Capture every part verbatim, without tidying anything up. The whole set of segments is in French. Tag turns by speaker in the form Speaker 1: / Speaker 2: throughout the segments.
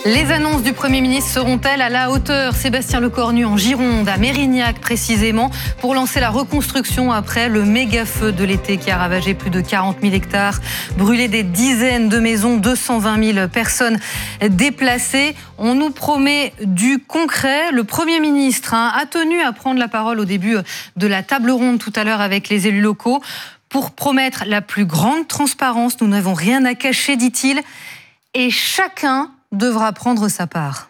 Speaker 1: Les annonces du Premier ministre seront-elles à la hauteur ? Sébastien Lecornu en Gironde, à Mérignac précisément, pour lancer la reconstruction après le méga-feu de l'été qui a ravagé plus de quarante mille hectares, brûlé des dizaines de maisons, deux cent vingt mille personnes déplacées. On nous promet du concret. Le Premier ministre hein, a tenu à prendre la parole au début de la table ronde tout à l'heure avec les élus locaux pour promettre la plus grande transparence. Nous n'avons rien à cacher, dit-il, et chacun devra prendre sa part.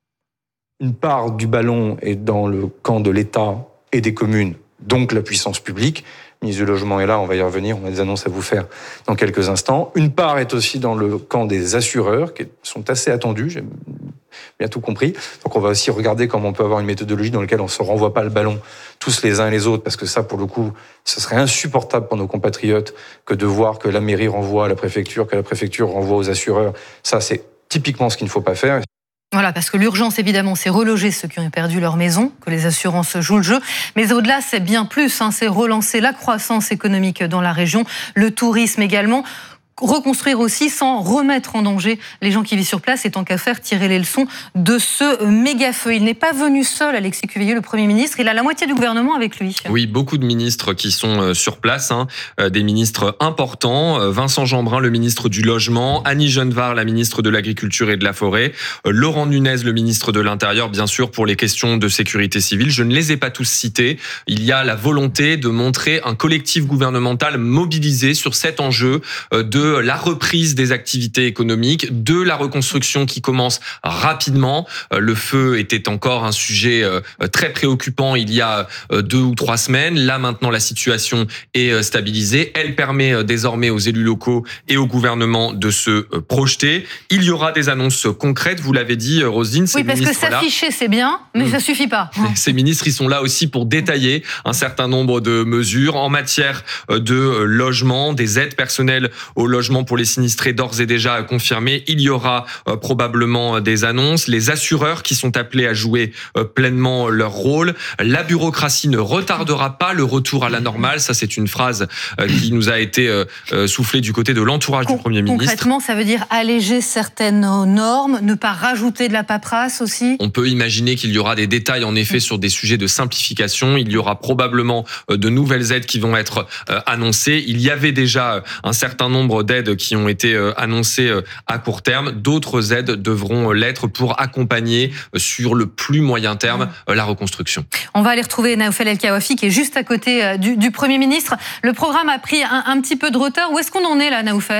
Speaker 2: Une part du ballon est dans le camp de l'État et des communes, donc la puissance publique. Le ministre du Logement est là, on va y revenir, on a des annonces à vous faire dans quelques instants. Une part est aussi dans le camp des assureurs, qui sont assez attendus, j'ai bien tout compris. Donc on va aussi regarder comment on peut avoir une méthodologie dans laquelle on ne se renvoie pas le ballon tous les uns et les autres, parce que ça, pour le coup, ce serait insupportable pour nos compatriotes que de voir que la mairie renvoie à la préfecture, que la préfecture renvoie aux assureurs. Ça, c'est typiquement ce qu'il ne faut pas faire.
Speaker 1: Voilà, parce que l'urgence, évidemment, c'est reloger ceux qui ont perdu leur maison, que les assurances jouent le jeu. Mais au-delà, c'est bien plus, hein, c'est relancer la croissance économique dans la région, le tourisme également. Reconstruire aussi sans remettre en danger les gens qui vivent sur place et tant qu'à faire tirer les leçons de ce méga-feu. Il n'est pas venu seul, Alexis Cuvillier, le Premier ministre, il a la moitié du gouvernement avec lui.
Speaker 3: Oui, beaucoup de ministres qui sont sur place, hein, des ministres importants. Vincent Jeanbrun, le ministre du Logement, Annie Genevard, la ministre de l'Agriculture et de la Forêt, Laurent Nunez, le ministre de l'Intérieur, bien sûr, pour les questions de sécurité civile. Je ne les ai pas tous cités. Il y a la volonté de montrer un collectif gouvernemental mobilisé sur cet enjeu de la reprise des activités économiques, de la reconstruction qui commence rapidement. Le feu était encore un sujet très préoccupant il y a deux ou trois semaines. Là, maintenant, la situation est stabilisée. Elle permet désormais aux élus locaux et au gouvernement de se projeter. Il y aura des annonces concrètes, vous l'avez dit, Roselyne.
Speaker 1: Oui, parce que s'afficher, c'est bien, mais mmh. ça suffit pas.
Speaker 3: Ces ministres, ils sont là aussi pour détailler un certain nombre de mesures en matière de logement, des aides personnelles au logement pour les sinistrés d'ores et déjà confirmés. Il y aura euh, probablement des annonces. Les assureurs qui sont appelés à jouer euh, pleinement leur rôle. La bureaucratie ne retardera pas le retour à la normale. Ça, c'est une phrase euh, qui nous a été euh, euh, soufflée du côté de l'entourage Con- du Premier ministre.
Speaker 1: Concrètement, ça veut dire alléger certaines normes, ne pas rajouter de la paperasse aussi.
Speaker 3: On peut imaginer qu'il y aura des détails, en effet, sur des sujets de simplification. Il y aura probablement euh, de nouvelles aides qui vont être euh, annoncées. Il y avait déjà un certain nombre d'aides qui ont été annoncées à court terme. D'autres aides devront l'être pour accompagner sur le plus moyen terme la reconstruction.
Speaker 1: On va aller retrouver Naoufel El Kawafi qui est juste à côté du, du Premier ministre. Le programme a pris un, un petit peu de retard. Où est-ce qu'on en est là, Naoufel ?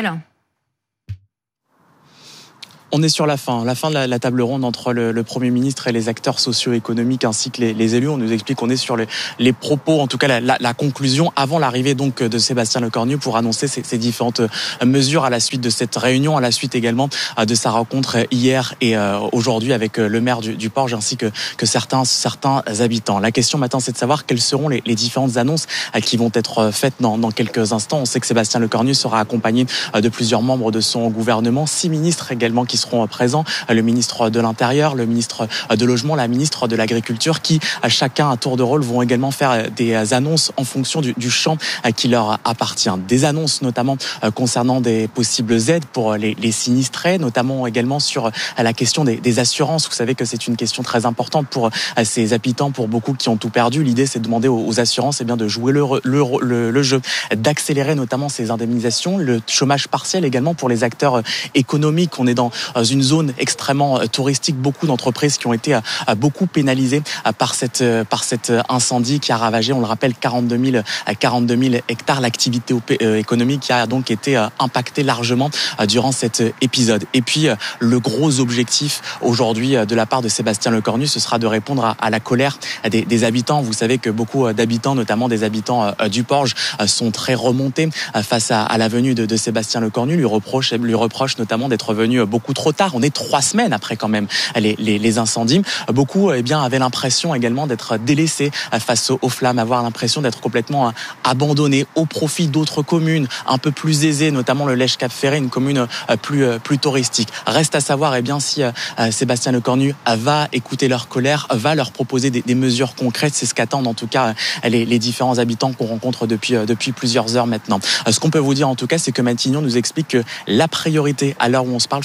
Speaker 4: On est sur la fin, la fin de la, la table ronde entre le, le Premier ministre et les acteurs socio-économiques ainsi que les, les élus. On nous explique qu'on est sur les, les propos, en tout cas la, la, la conclusion avant l'arrivée donc de Sébastien Lecornu pour annoncer ces, ces différentes mesures à la suite de cette réunion, à la suite également de sa rencontre hier et euh, aujourd'hui avec le maire du, du Porge ainsi que, que certains, certains habitants. La question maintenant, c'est de savoir quelles seront les, les différentes annonces qui vont être faites dans, dans quelques instants. On sait que Sébastien Lecornu sera accompagné de plusieurs membres de son gouvernement, six ministres également qui seront présents, le ministre de l'Intérieur, le ministre de Logement, la ministre de l'Agriculture, qui chacun à tour de rôle vont également faire des annonces en fonction du, du champ qui leur appartient. Des annonces notamment concernant des possibles aides pour les, les sinistrés, notamment également sur la question des, des assurances. Vous savez que c'est une question très importante pour ces habitants, pour beaucoup qui ont tout perdu. L'idée, c'est de demander aux, aux assurances eh bien, de jouer le, le, le, le jeu, d'accélérer notamment ces indemnisations, le chômage partiel également pour les acteurs économiques. On est dans une zone extrêmement touristique, beaucoup d'entreprises qui ont été beaucoup pénalisées par cette par cet incendie qui a ravagé, on le rappelle, quarante-deux mille hectares. L'activité économique qui a donc été impactée largement durant cet épisode. Et puis le gros objectif aujourd'hui de la part de Sébastien Lecornu, ce sera de répondre à, à la colère des, des habitants. Vous savez que beaucoup d'habitants, notamment des habitants du Porge, sont très remontés face à, à la venue de, de Sébastien Lecornu, lui reproche lui reproche notamment d'être venu beaucoup trop tard. On est trois semaines après quand même les, les, les incendies. Beaucoup eh bien, avaient l'impression également d'être délaissés face aux flammes, avoir l'impression d'être complètement abandonnés au profit d'autres communes un peu plus aisées, notamment le Lège-Cap-Ferré, une commune plus, plus touristique. Reste à savoir eh bien, si Sébastien Lecornu va écouter leur colère, va leur proposer des, des mesures concrètes. C'est ce qu'attendent en tout cas les, les différents habitants qu'on rencontre depuis, depuis plusieurs heures maintenant. Ce qu'on peut vous dire en tout cas, c'est que Matignon nous explique que la priorité à l'heure où on se parle, ce sera le,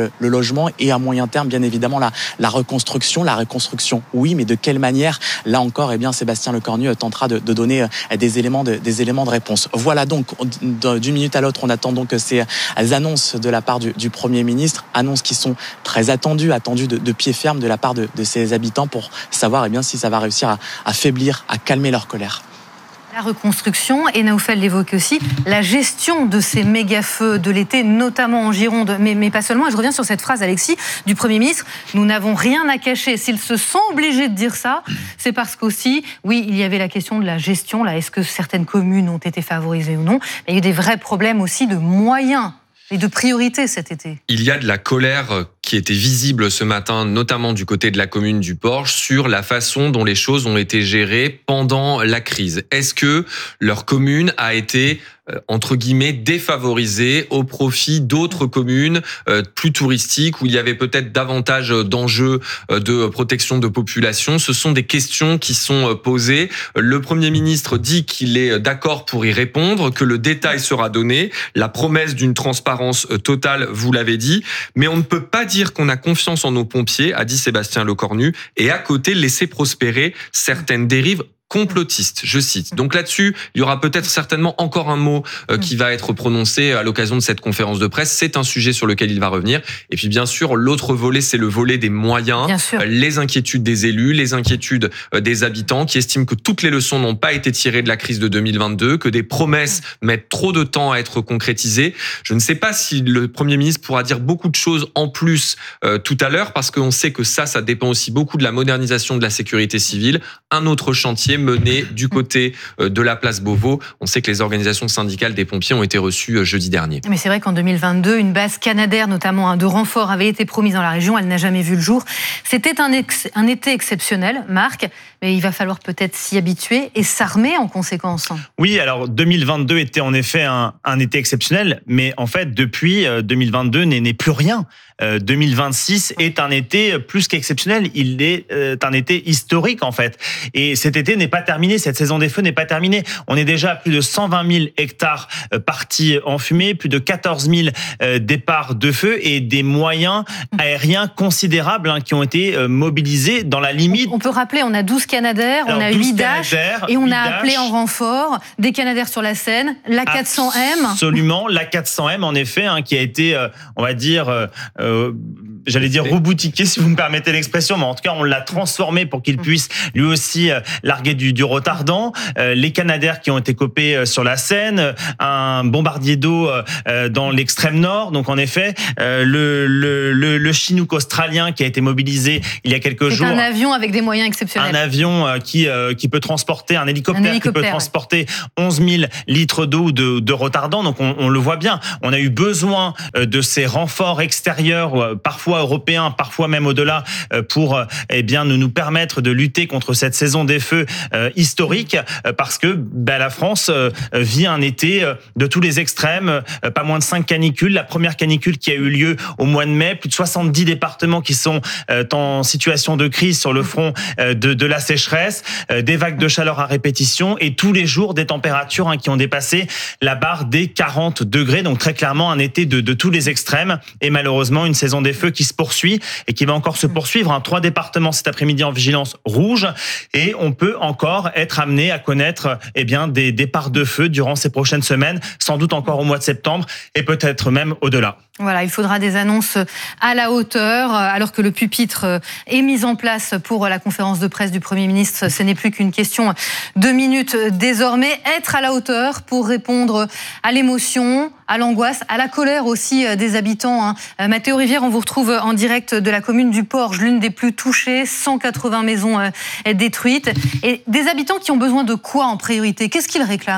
Speaker 4: le, le logement et à moyen terme, bien évidemment, la, la reconstruction. La reconstruction, oui, mais de quelle manière? Là encore, eh bien, Sébastien Lecornu tentera de, de donner des éléments de, des éléments de réponse. Voilà donc, d'une minute à l'autre, on attend donc ces annonces de la part du, du Premier ministre, annonces qui sont très attendues, attendues de, de pied ferme de la part de, de ses habitants pour savoir eh bien, si ça va réussir à, à faiblir, à calmer leur colère.
Speaker 1: La reconstruction, et Naoufel l'évoque aussi, la gestion de ces méga-feux de l'été, notamment en Gironde, mais, mais pas seulement. Et je reviens sur cette phrase, Alexis, du Premier ministre, nous n'avons rien à cacher. S'ils se sont obligés de dire ça, c'est parce qu'aussi, oui, il y avait la question de la gestion, là, est-ce que certaines communes ont été favorisées ou non, mais il y a eu des vrais problèmes aussi de moyens et de priorités cet été.
Speaker 3: Il y a de la colère qui était visible ce matin, notamment du côté de la commune du Porche, sur la façon dont les choses ont été gérées pendant la crise. Est-ce que leur commune a été entre guillemets défavorisée au profit d'autres communes euh, plus touristiques où il y avait peut-être davantage d'enjeux euh, de protection de population? Ce sont des questions qui sont posées. Le Premier ministre dit qu'il est d'accord pour y répondre, que le détail sera donné, la promesse d'une transparence totale, vous l'avez dit, mais on ne peut pas dire qu'on a confiance en nos pompiers, a dit Sébastien Lecornu, et à côté laisser prospérer certaines dérives complotiste, je cite. Donc là-dessus, il y aura peut-être certainement encore un mot euh, qui va être prononcé à l'occasion de cette conférence de presse. C'est un sujet sur lequel il va revenir. Et puis bien sûr, l'autre volet, c'est le volet des moyens, euh, les inquiétudes des élus, les inquiétudes euh, des habitants qui estiment que toutes les leçons n'ont pas été tirées de la crise de deux mille vingt-deux, que des promesses mettent trop de temps à être concrétisées. Je ne sais pas si le Premier ministre pourra dire beaucoup de choses en plus euh, tout à l'heure, parce qu'on sait que ça, ça dépend aussi beaucoup de la modernisation de la sécurité civile. Un autre chantier mené du côté de la place Beauvau. On sait que les organisations syndicales des pompiers ont été reçues jeudi dernier.
Speaker 1: Mais c'est vrai qu'en deux mille vingt-deux, une base canadaire, notamment de renfort, avait été promise dans la région. Elle n'a jamais vu le jour. C'était un, ex- un été exceptionnel, Marc, mais il va falloir peut-être s'y habituer et s'armer en conséquence.
Speaker 5: Oui, alors deux mille vingt-deux était en effet un, un été exceptionnel, mais en fait, depuis deux mille vingt-deux n'est, n'est plus rien. Euh, deux mille vingt-six est un été plus qu'exceptionnel. Il est euh, un été historique, en fait. Et cet été n'est pas terminé, cette saison des feux n'est pas terminée. On est déjà à plus de cent vingt mille hectares partis en fumée, plus de quatorze mille départs de feu et des moyens aériens considérables hein, qui ont été mobilisés dans la limite.
Speaker 1: On peut rappeler, on a douze Canadair, on a huit Dash et on a appelé en renfort des Canadair sur la Seine, la quatre cents M.
Speaker 5: Absolument, la quatre cents M en effet, hein, qui a été, on va dire... Euh, j'allais dire reboutiqué si vous me permettez l'expression, mais en tout cas on l'a transformé pour qu'il puisse lui aussi euh, larguer du, du retardant. Euh, les Canadair qui ont été copés euh, sur la Seine, un bombardier d'eau euh, dans l'extrême nord. Donc en effet, euh, le, le, le, le Chinook australien qui a été mobilisé il y a quelques
Speaker 1: C'est
Speaker 5: jours.
Speaker 1: C'est un avion avec des moyens exceptionnels.
Speaker 5: Un avion euh, qui euh, qui peut transporter un hélicoptère, un hélicoptère qui peut transporter ouais. onze mille litres d'eau de, de retardant. Donc on, on le voit bien. On a eu besoin euh, de ces renforts extérieurs, euh, parfois européens, parfois même au-delà, euh, pour euh, eh bien nous nous permettre de lutter contre cette saison des feux euh, historique, euh, parce que ben, la France euh, vit un été euh, de tous les extrêmes, euh, pas moins de cinq canicules. La première canicule qui a eu lieu au mois de mai, plus de soixante-dix départements qui sont euh, en situation de crise sur le front euh, de, de la sécheresse, euh, des vagues de chaleur à répétition et tous les jours des températures hein, qui ont dépassé la barre des quarante degrés. Donc très clairement un été de, de tous les extrêmes et malheureusement une saison des feux qui se poursuit et qui va encore se poursuivre. Hein. Trois départements cet après-midi en vigilance rouge et on peut encore être amené à connaître eh bien, des départs de feu durant ces prochaines semaines, sans doute encore au mois de septembre et peut-être même au-delà.
Speaker 1: Voilà, il faudra des annonces à la hauteur, alors que le pupitre est mis en place pour la conférence de presse du Premier ministre. Ce n'est plus qu'une question de minutes désormais. Être à la hauteur pour répondre à l'émotion, à l'angoisse, à la colère aussi des habitants. Mathéo Rivière, on vous retrouve en direct de la commune du Porge, l'une des plus touchées, cent quatre-vingts maisons détruites. Et des habitants qui ont besoin de quoi en priorité? Qu'est-ce qu'ils réclament ?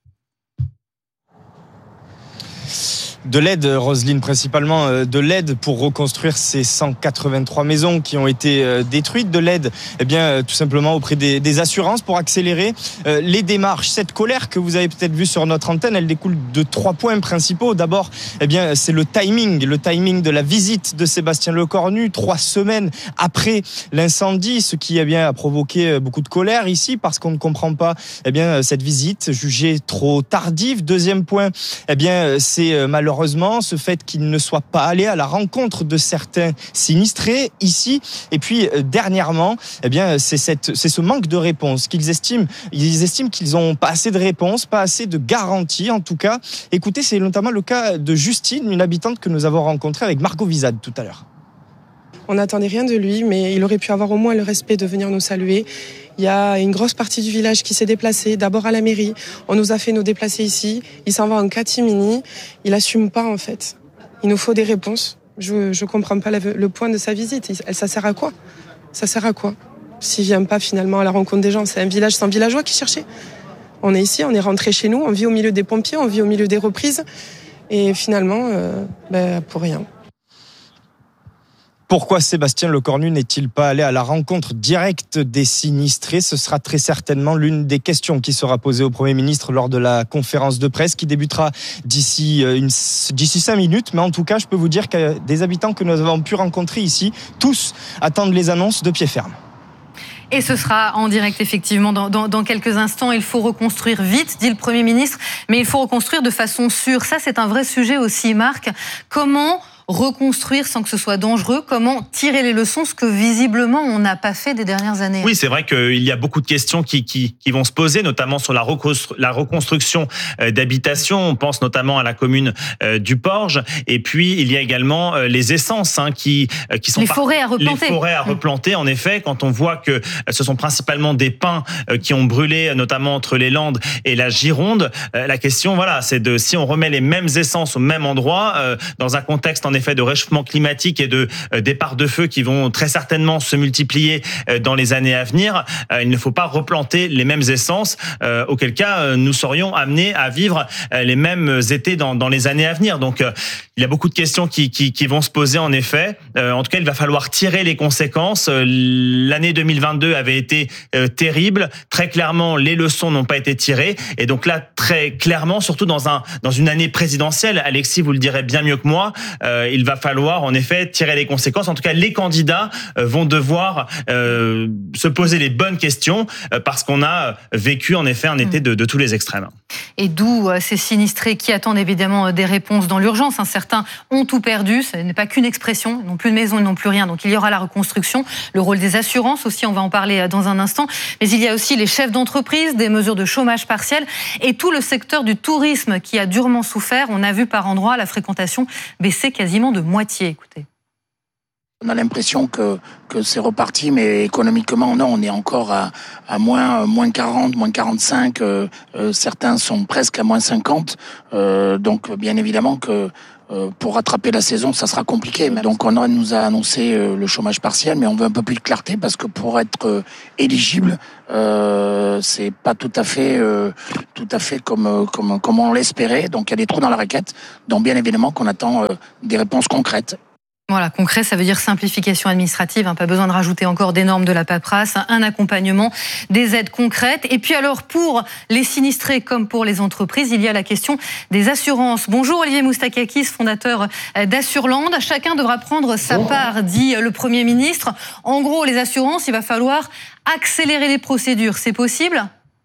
Speaker 6: De l'aide, Roselyne, principalement de l'aide pour reconstruire ces cent quatre-vingt-trois maisons qui ont été détruites. De l'aide, eh bien, tout simplement auprès des, des assurances pour accélérer euh, les démarches. Cette colère que vous avez peut-être vue sur notre antenne, elle découle de trois points principaux. D'abord, eh bien, c'est le timing, le timing de la visite de Sébastien Lecornu, trois semaines après l'incendie, ce qui eh bien, a provoqué beaucoup de colère ici parce qu'on ne comprend pas eh bien, cette visite jugée trop tardive. Deuxième point, eh bien, c'est malheureusement malheureusement, ce fait qu'ils ne soient pas allés à la rencontre de certains sinistrés ici. Et puis, euh, dernièrement, eh bien, c'est, cette, c'est ce manque de réponse qu'ils estiment. Ils estiment qu'ils n'ont pas assez de réponses, pas assez de garanties, en tout cas. Écoutez, c'est notamment le cas de Justine, une habitante que nous avons rencontrée avec Margot Vizade tout à l'heure.
Speaker 7: On n'attendait rien de lui, mais il aurait pu avoir au moins le respect de venir nous saluer. Il y a une grosse partie du village qui s'est déplacée, d'abord à la mairie. On nous a fait nous déplacer ici. Il s'en va en catimini. Il assume pas, en fait. Il nous faut des réponses. Je je comprends pas le point de sa visite. Ça sert à quoi ? Ça sert à quoi ? S'il vient pas finalement à la rencontre des gens, c'est un village sans villageois qui cherchait. On est ici, on est rentré chez nous, on vit au milieu des pompiers, on vit au milieu des reprises. Et finalement, euh, ben, pour rien.
Speaker 6: Pourquoi Sébastien Lecornu n'est-il pas allé à la rencontre directe des sinistrés ? Ce sera très certainement l'une des questions qui sera posée au Premier ministre lors de la conférence de presse qui débutera d'ici, une, d'ici cinq minutes. Mais en tout cas, je peux vous dire que des habitants que nous avons pu rencontrer ici, tous attendent les annonces de pied ferme.
Speaker 1: Et ce sera en direct, effectivement, dans, dans, dans quelques instants. Il faut reconstruire vite, dit le Premier ministre, mais il faut reconstruire de façon sûre. Ça, c'est un vrai sujet aussi, Marc. Comment reconstruire sans que ce soit dangereux? Comment tirer les leçons, ce que visiblement on n'a pas fait des dernières années?
Speaker 5: Oui, c'est vrai qu'il y a beaucoup de questions qui, qui, qui vont se poser, notamment sur la, reconstru- la reconstruction d'habitations. On pense notamment à la commune du Porge. Et puis, il y a également les essences hein, qui, qui sont...
Speaker 1: Les forêts à replanter.
Speaker 5: Les forêts à replanter, en effet, quand on voit que ce sont principalement des pins qui ont brûlé, notamment entre les Landes et la Gironde. La question, voilà, c'est de si on remet les mêmes essences au même endroit, dans un contexte en effet de réchauffement climatique et de euh, départs de feu qui vont très certainement se multiplier euh, dans les années à venir, euh, il ne faut pas replanter les mêmes essences, euh, auquel cas euh, nous serions amenés à vivre euh, les mêmes étés dans, dans les années à venir. Donc euh, il y a beaucoup de questions qui, qui, qui vont se poser en effet. Euh, en tout cas, il va falloir tirer les conséquences. Euh, l'année deux mille vingt-deux avait été euh, terrible. Très clairement, les leçons n'ont pas été tirées. Et donc là, très clairement, surtout dans un dans une année présidentielle, Alexis, vous le direz bien mieux que moi, euh, il va falloir en effet tirer les conséquences. En tout cas, les candidats euh, vont devoir euh, se poser les bonnes questions euh, parce qu'on a vécu en effet un été de, de tous les extrêmes.
Speaker 1: Et d'où euh, ces sinistrés qui attendent évidemment des réponses dans l'urgence. Hein. Certains ont tout perdu, ce n'est pas qu'une expression, ils n'ont plus de maison, ils n'ont plus rien. Donc il y aura la reconstruction, le rôle des assurances aussi, on va en parler dans un instant. Mais il y a aussi les chefs d'entreprise, des mesures de chômage partiel et tout le secteur du tourisme qui a durement souffert. On a vu par endroits la fréquentation baisser quasiment de moitié. Écoutez.
Speaker 8: On a l'impression que, que c'est reparti, mais économiquement, non, on est encore à, à moins, moins quarante, moins quarante-cinq. Euh, euh, certains sont presque à moins cinquante. Euh, donc, bien évidemment que euh, pour rattraper la saison, ça sera compliqué. Donc, on nous a annoncé euh, le chômage partiel, mais on veut un peu plus de clarté parce que pour être euh, éligible, euh, c'est pas tout à fait, euh, tout à fait comme, comme, comme on l'espérait. Donc, il y a des trous dans la raquette. Donc, bien évidemment qu'on attend euh, des réponses concrètes.
Speaker 1: Voilà, concret, ça veut dire simplification administrative, hein, pas besoin de rajouter encore des normes de la paperasse, hein, un accompagnement, des aides concrètes. Et puis alors, pour les sinistrés comme pour les entreprises, il y a la question des assurances. Bonjour Olivier Moustakakis, fondateur d'Assurland. Chacun devra prendre sa part, dit le Premier ministre. En gros, les assurances, il va falloir accélérer les procédures. C'est possible ?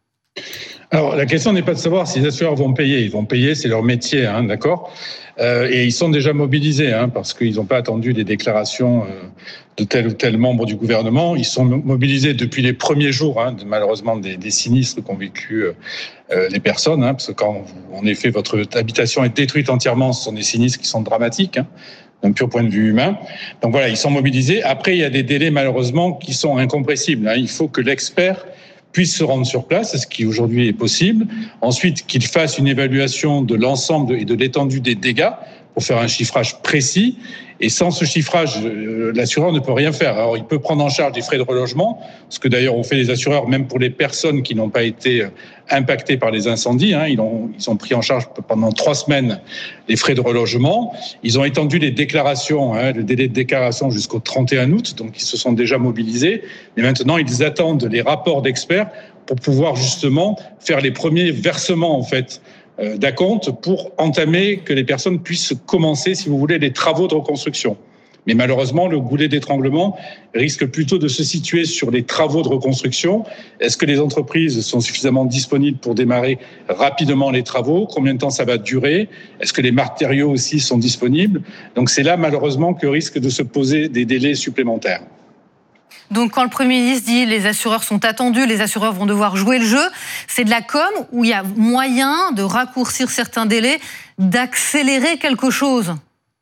Speaker 9: Alors, la question n'est pas de savoir si les assureurs vont payer. Ils vont payer, c'est leur métier, hein, d'accord ? Euh, et ils sont déjà mobilisés, hein, parce qu'ils n'ont pas attendu des déclarations euh, de tel ou tel membre du gouvernement. Ils sont mobilisés depuis les premiers jours, hein, de, malheureusement, des, des sinistres qu'ont vécu euh, les personnes. Hein, parce que quand, vous, en effet, votre habitation est détruite entièrement, ce sont des sinistres qui sont dramatiques, hein, d'un pur point de vue humain. Donc voilà, ils sont mobilisés. Après, il y a des délais, malheureusement, qui sont incompressibles. Hein. Il faut que l'expert puisse se rendre sur place, ce qui aujourd'hui est possible. Ensuite, qu'il fasse une évaluation de l'ensemble et de l'étendue des dégâts pour faire un chiffrage précis. Et sans ce chiffrage, l'assureur ne peut rien faire. Alors, il peut prendre en charge des frais de relogement, ce que d'ailleurs ont fait les assureurs, même pour les personnes qui n'ont pas été impactées par les incendies. Hein. Ils ont, ils ont pris en charge pendant trois semaines les frais de relogement. Ils ont étendu les déclarations, hein, le délai de déclaration jusqu'au trente et un août, donc ils se sont déjà mobilisés. Mais maintenant, ils attendent les rapports d'experts pour pouvoir justement faire les premiers versements, en fait, d'acompte pour entamer, que les personnes puissent commencer, si vous voulez, les travaux de reconstruction. Mais malheureusement, le goulet d'étranglement risque plutôt de se situer sur les travaux de reconstruction. Est-ce que les entreprises sont suffisamment disponibles pour démarrer rapidement les travaux? Combien de temps ça va durer? Est-ce que les matériaux aussi sont disponibles? Donc c'est là, malheureusement, que risque de se poser des délais supplémentaires.
Speaker 1: Donc quand le Premier ministre dit les assureurs sont attendus, les assureurs vont devoir jouer le jeu, c'est de la com où il y a moyen de raccourcir certains délais, d'accélérer quelque chose?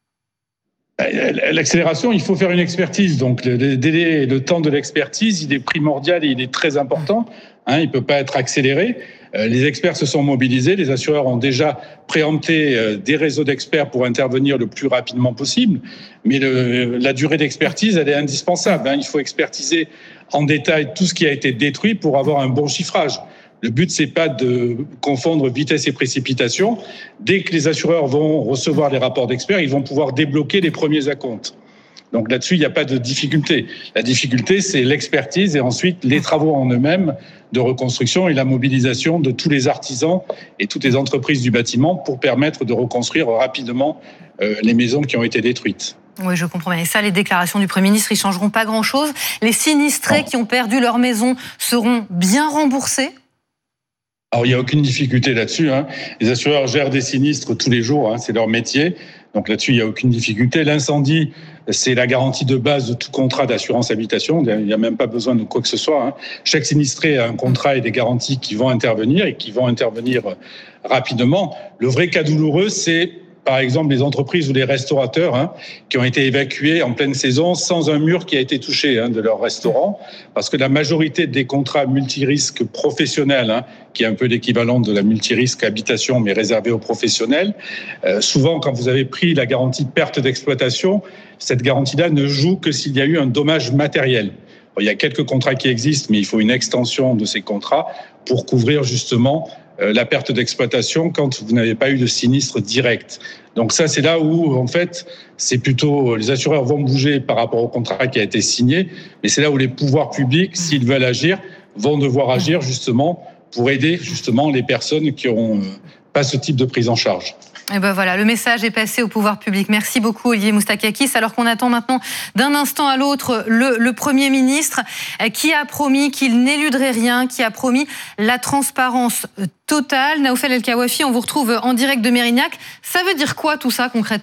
Speaker 9: L'accélération, il faut faire une expertise. Donc le délai, le temps de l'expertise, il est primordial et il est très important. Hein, il ne peut pas être accéléré. Les experts se sont mobilisés, les assureurs ont déjà préempté des réseaux d'experts pour intervenir le plus rapidement possible. Mais le, la durée d'expertise, elle est indispensable. Hein. Il faut expertiser en détail tout ce qui a été détruit pour avoir un bon chiffrage. Le but, c'est pas de confondre vitesse et précipitation. Dès que les assureurs vont recevoir les rapports d'experts, ils vont pouvoir débloquer les premiers acomptes. Donc là-dessus, il n'y a pas de difficulté. La difficulté, c'est l'expertise et ensuite les travaux en eux-mêmes de reconstruction et la mobilisation de tous les artisans et toutes les entreprises du bâtiment pour permettre de reconstruire rapidement euh, les maisons qui ont été détruites.
Speaker 1: Oui, je comprends bien. Et ça, les déclarations du Premier ministre, ils ne changeront pas grand-chose. Les sinistrés qui ont perdu leur maison seront bien remboursés?
Speaker 9: Alors, il n'y a aucune difficulté là-dessus. Hein. Les assureurs gèrent des sinistres tous les jours, hein, c'est leur métier. Donc là-dessus, il n'y a aucune difficulté. L'incendie, c'est la garantie de base de tout contrat d'assurance habitation. Il n'y a même pas besoin de quoi que ce soit. Hein. Chaque sinistré a un contrat et des garanties qui vont intervenir et qui vont intervenir rapidement. Le vrai cas douloureux, c'est par exemple les entreprises ou les restaurateurs hein, qui ont été évacués en pleine saison sans un mur qui a été touché hein, de leur restaurant, parce que la majorité des contrats multirisques professionnels, hein, qui est un peu l'équivalent de la multirisque habitation mais réservé aux professionnels, euh, souvent quand vous avez pris la garantie de perte d'exploitation, cette garantie-là ne joue que s'il y a eu un dommage matériel. Bon, il y a quelques contrats qui existent, mais il faut une extension de ces contrats pour couvrir justement la perte d'exploitation quand vous n'avez pas eu de sinistre direct. Donc ça, c'est là où, en fait, c'est plutôt les assureurs vont bouger par rapport au contrat qui a été signé, mais c'est là où les pouvoirs publics, s'ils veulent agir, vont devoir agir justement pour aider justement les personnes qui n'auront pas ce type de prise en charge.
Speaker 1: Et ben voilà, le message est passé au pouvoir public. Merci beaucoup Olivier Moustakakis. Alors qu'on attend maintenant d'un instant à l'autre le, le Premier ministre qui a promis qu'il n'éluderait rien, qui a promis la transparence totale. Naoufel El Kawafi, on vous retrouve en direct de Mérignac. Ça veut dire quoi tout ça concrètement ?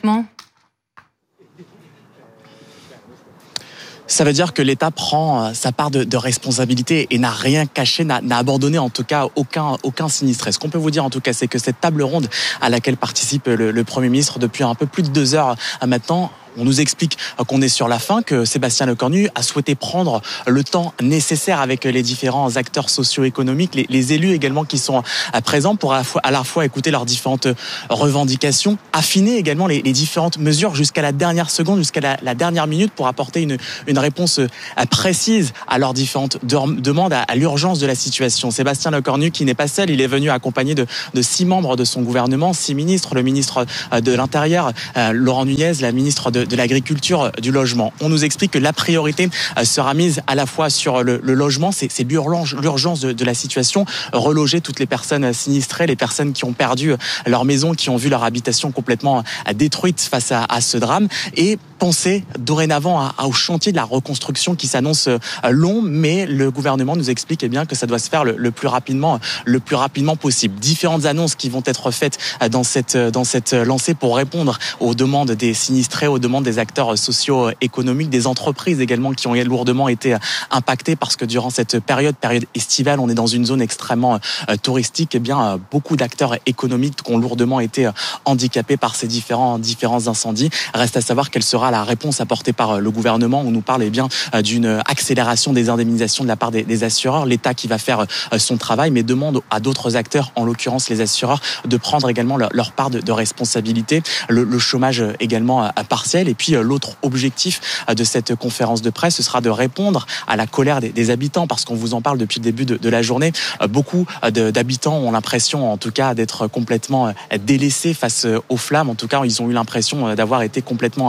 Speaker 4: Ça veut dire que l'État prend sa part de, de responsabilité et n'a rien caché, n'a, n'a abandonné en tout cas aucun, aucun sinistré. Ce qu'on peut vous dire en tout cas, c'est que cette table ronde à laquelle participe le, le Premier ministre depuis un peu plus de deux heures maintenant, on nous explique qu'on est sur la fin, que Sébastien Lecornu a souhaité prendre le temps nécessaire avec les différents acteurs socio-économiques, les, les élus également qui sont présents pour à la fois, à la fois écouter leurs différentes revendications, affiner également les, les différentes mesures jusqu'à la dernière seconde, jusqu'à la, la dernière minute pour apporter une, une réponse précise à leurs différentes de, demandes, à, à l'urgence de la situation. Sébastien Lecornu qui n'est pas seul, il est venu accompagné de, de six membres de son gouvernement, six ministres, le ministre de l'Intérieur, euh, Laurent Nunez, la ministre de de l'agriculture, du logement. On nous explique que la priorité sera mise à la fois sur le, le logement, c'est, c'est l'urgence, l'urgence de, de la situation, reloger toutes les personnes sinistrées, les personnes qui ont perdu leur maison, qui ont vu leur habitation complètement détruite face à, à ce drame, et penser dorénavant à, à, au chantier de la reconstruction qui s'annonce long, mais le gouvernement nous explique eh bien, que ça doit se faire le, le, plus rapidement, le plus rapidement possible. Différentes annonces qui vont être faites dans cette, dans cette lancée pour répondre aux demandes des sinistrés, aux demandes des acteurs socio-économiques, des entreprises également qui ont lourdement été impactées parce que durant cette période, période estivale, on est dans une zone extrêmement euh, touristique. Et bien, euh, beaucoup d'acteurs économiques ont lourdement été euh, handicapés par ces différents, différents incendies. Reste à savoir quelle sera la réponse apportée par euh, le gouvernement. On nous parle eh bien, euh, d'une accélération des indemnisations de la part des, des assureurs. L'État qui va faire euh, son travail, mais demande à d'autres acteurs, en l'occurrence les assureurs, de prendre également leur, leur part de, de responsabilité. Le, le chômage également euh, partiel. Et puis l'autre objectif de cette conférence de presse, ce sera de répondre à la colère des, des habitants, parce qu'on vous en parle depuis le début de, de la journée. Beaucoup de, d'habitants ont l'impression, en tout cas, d'être complètement délaissés face aux flammes. En tout cas, ils ont eu l'impression d'avoir été complètement abandonnés.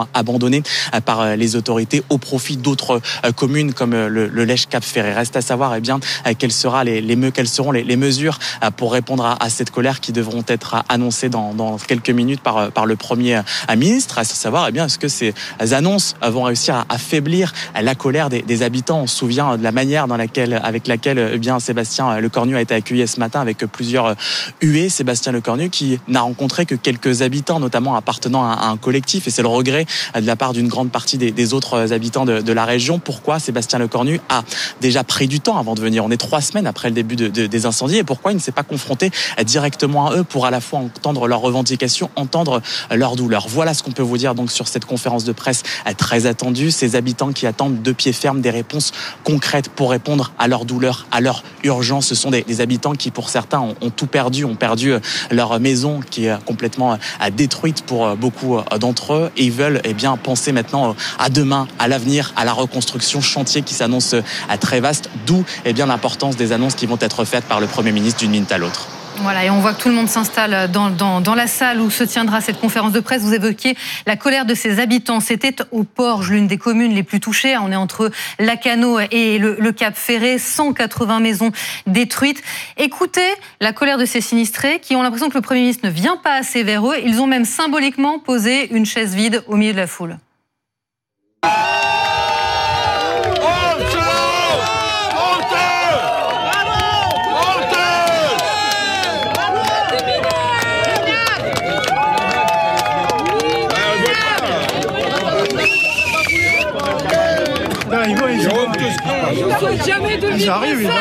Speaker 4: abandonnés par les autorités au profit d'autres communes comme le, le Lèche Cap Ferré. Reste à savoir eh bien, quelles, sera les, les, quelles seront les, les mesures pour répondre à, à cette colère qui devront être annoncées dans, dans quelques minutes par, par le Premier ministre. Reste à savoir eh bien, est-ce que ces annonces vont réussir à affaiblir la colère des, des habitants. On se souvient de la manière dans laquelle, avec laquelle eh bien, Sébastien Lecornu a été accueilli ce matin avec plusieurs huées. Sébastien Lecornu qui n'a rencontré que quelques habitants, notamment appartenant à un collectif, et c'est le regret de la part d'une grande partie des, des autres habitants de, de la région. Pourquoi Sébastien Lecornu a déjà pris du temps avant de venir? On est trois semaines après le début de, de, des incendies, et pourquoi il ne s'est pas confronté directement à eux pour à la fois entendre leurs revendications, entendre leurs douleurs? Voilà ce qu'on peut vous dire donc sur cette conférence de presse très attendue. Ces habitants qui attendent de pied ferme des réponses concrètes pour répondre à leurs douleurs, à leur urgence. Ce sont des, des habitants qui, pour certains, ont, ont tout perdu, ont perdu leur maison qui est complètement détruite pour beaucoup d'entre eux, et ils veulent eh bien penser maintenant à demain, à l'avenir, à la reconstruction, chantier qui s'annonce très vaste, d'où eh bien l'importance des annonces qui vont être faites par le Premier ministre d'une minute à l'autre.
Speaker 1: Voilà, et on voit que tout le monde s'installe dans, dans, dans la salle où se tiendra cette conférence de presse. Vous évoquiez la colère de ses habitants. C'était au Porge, l'une des communes les plus touchées. On est entre Lacanau et le, le Cap Ferré, cent quatre-vingts maisons détruites. Écoutez la colère de ces sinistrés qui ont l'impression que le Premier ministre ne vient pas assez vers eux. Ils ont même symboliquement posé une chaise vide au milieu de la foule.
Speaker 10: Il ne faut jamais de vivre ça. Honteux,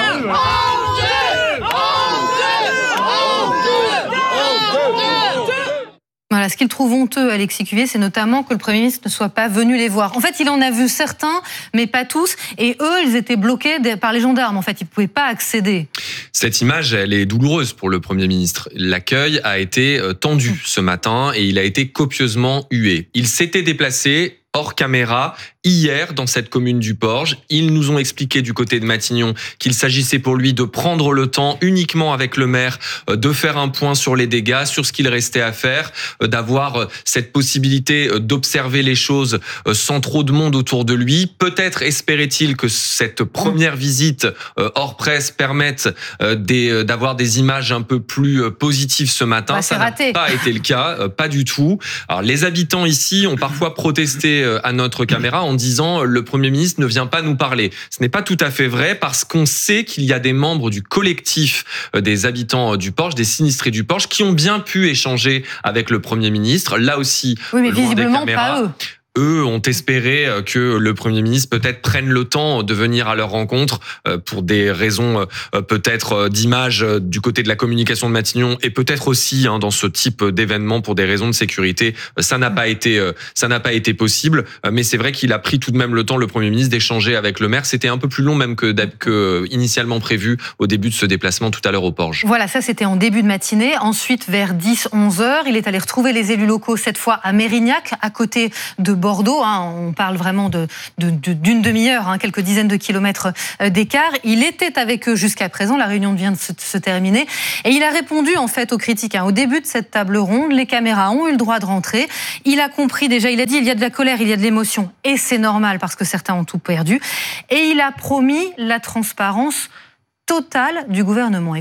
Speaker 10: honteux, honteux.
Speaker 1: Voilà, ce qu'il trouve honteux, Alexis Cuvier, c'est notamment que le Premier ministre ne soit pas venu les voir. En fait, il en a vu certains, mais pas tous. Et eux, ils étaient bloqués par les gendarmes. En fait, ils ne pouvaient pas accéder.
Speaker 3: Cette image, elle est douloureuse pour le Premier ministre. L'accueil a été tendu ce matin et il a été copieusement hué. Il s'était déplacé hors caméra hier dans cette commune du Porge. Ils nous ont expliqué du côté de Matignon qu'il s'agissait pour lui de prendre le temps uniquement avec le maire, de faire un point sur les dégâts, sur ce qu'il restait à faire, d'avoir cette possibilité d'observer les choses sans trop de monde autour de lui. Peut-être espérait-il que cette première visite hors presse permette d'avoir des images un peu plus positives ce matin.
Speaker 1: Bah,
Speaker 3: Ça n'a
Speaker 1: raté.
Speaker 3: pas été le cas, pas du tout. Alors, les habitants ici ont parfois protesté à notre caméra en disant le Premier ministre ne vient pas nous parler. Ce n'est pas tout à fait vrai parce qu'on sait qu'il y a des membres du collectif des habitants du Porge, des sinistrés du Porge, qui ont bien pu échanger avec le Premier ministre. Là aussi,
Speaker 1: oui, mais
Speaker 3: loin
Speaker 1: visiblement
Speaker 3: des caméras,
Speaker 1: pas eux.
Speaker 3: Eux ont espéré que le Premier ministre peut-être prenne le temps de venir à leur rencontre pour des raisons peut-être d'image du côté de la communication de Matignon et peut-être aussi hein, dans ce type d'événement pour des raisons de sécurité. Ça n'a pas été, ça n'a pas été possible, mais c'est vrai qu'il a pris tout de même le temps, le Premier ministre, d'échanger avec le maire. C'était un peu plus long même que, que initialement prévu au début de ce déplacement tout à l'heure au Porge.
Speaker 1: Voilà, ça c'était en début de matinée. Ensuite, vers dix onze heures, il est allé retrouver les élus locaux, cette fois à Mérignac, à côté de Bordeaux. Bordeaux, hein, on parle vraiment de, de, de, d'une demi-heure, hein, quelques dizaines de kilomètres d'écart. Il était avec eux jusqu'à présent, la réunion vient de se, se terminer, et il a répondu en fait aux critiques. Hein. Au début de cette table ronde, les caméras ont eu le droit de rentrer. Il a compris déjà, il a dit il y a de la colère, il y a de l'émotion, et c'est normal parce que certains ont tout perdu. Et il a promis la transparence totale du gouvernement.